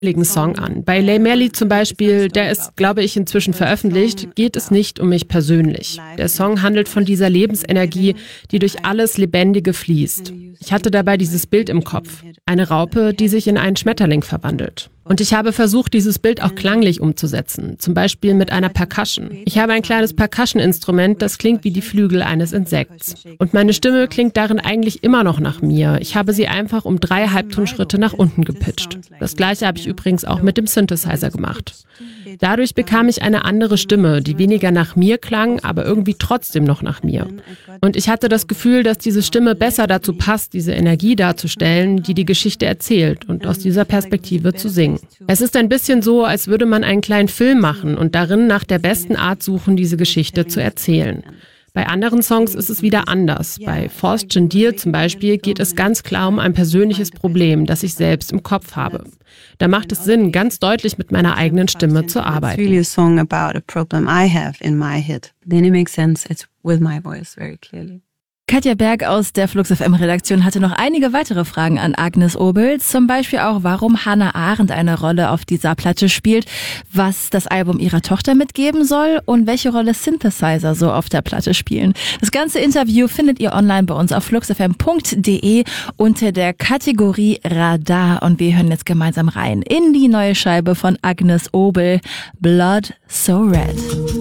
Song an. Bei Lay Merli zum Beispiel, der ist, glaube ich, inzwischen veröffentlicht, geht es nicht um mich persönlich. Der Song handelt von dieser Lebensenergie, die durch alles Lebendige fließt. Ich hatte dabei dieses Bild im Kopf. Eine Raupe, die sich in einen Schmetterling verwandelt. Und ich habe versucht, dieses Bild auch klanglich umzusetzen, zum Beispiel mit einer Percussion. Ich habe ein kleines Percussion-Instrument, das klingt wie die Flügel eines Insekts. Und meine Stimme klingt darin eigentlich immer noch nach mir. Ich habe sie einfach um 3 Halbtonschritte nach unten gepitcht. Das gleiche habe ich übrigens auch mit dem Synthesizer gemacht. Dadurch bekam ich eine andere Stimme, die weniger nach mir klang, aber irgendwie trotzdem noch nach mir. Und ich hatte das Gefühl, dass diese Stimme besser dazu passt, diese Energie darzustellen, die die Geschichte erzählt und aus dieser Perspektive zu singen. Es ist ein bisschen so, als würde man einen kleinen Film machen und darin nach der besten Art suchen, diese Geschichte zu erzählen. Bei anderen Songs ist es wieder anders. Bei Forced Gendir zum Beispiel geht es ganz klar um ein persönliches Problem, das ich selbst im Kopf habe. Da macht es Sinn, ganz deutlich mit meiner eigenen Stimme zu arbeiten. It's really a song about a problem I have in my head. Then it makes sense. It's with my voice very clearly. Katja Berg aus der Flux FM Redaktion hatte noch einige weitere Fragen an Agnes Obel, zum Beispiel auch, warum Hannah Arendt eine Rolle auf dieser Platte spielt, was das Album ihrer Tochter mitgeben soll und welche Rolle Synthesizer so auf der Platte spielen. Das ganze Interview findet ihr online bei uns auf fluxfm.de unter der Kategorie Radar und wir hören jetzt gemeinsam rein in die neue Scheibe von Agnes Obel, Blood So Red.